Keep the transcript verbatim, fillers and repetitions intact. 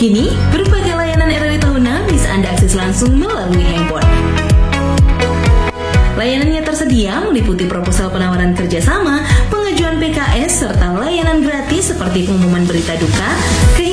Kini, berbagai layanan R R I tahunan bisa Anda akses langsung melalui handphone. Layanannya tersedia meliputi proposal penawaran kerjasama, pengajuan P K S, serta layanan gratis seperti pengumuman berita duka, kehilangan